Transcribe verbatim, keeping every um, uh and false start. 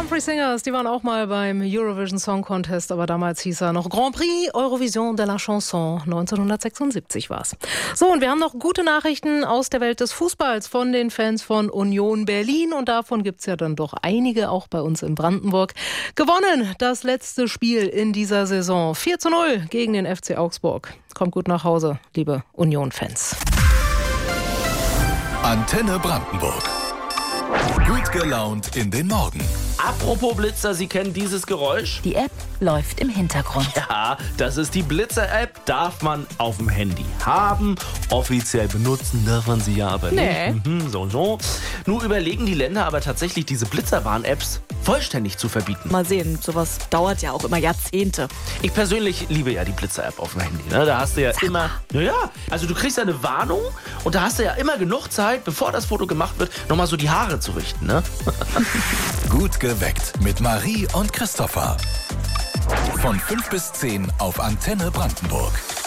Humphrey Singers, die waren auch mal beim Eurovision Song Contest, aber damals hieß er noch Grand Prix Eurovision de la Chanson. neunzehnhundertsechsundsiebzig war's. So, und wir haben noch gute Nachrichten aus der Welt des Fußballs von den Fans von Union Berlin. Und davon gibt's ja dann doch einige, auch bei uns in Brandenburg. Gewonnen das letzte Spiel in dieser Saison. vier zu null gegen den F C Augsburg. Kommt gut nach Hause, liebe Union-Fans. Antenne Brandenburg. Gut gelaunt in den Morgen. Apropos Blitzer, Sie kennen dieses Geräusch? Die App läuft im Hintergrund. Ja, das ist die Blitzer-App. Darf man auf dem Handy haben. Offiziell benutzen darf man sie ja aber Nee. nicht. Mhm, so, so. Nun überlegen die Länder aber tatsächlich, diese Blitzerwarn-Apps vollständig zu verbieten. Mal sehen, sowas dauert ja auch immer Jahrzehnte. Ich persönlich liebe ja die Blitzer-App auf dem Handy. Ne? Da hast du ja Sag immer... Naja, also du kriegst ja eine Warnung und da hast du ja immer genug Zeit, bevor das Foto gemacht wird, nochmal so die Haare zu richten. Ne? Gut geweckt mit Marie und Christopher. Von fünf bis zehn auf Antenne Brandenburg.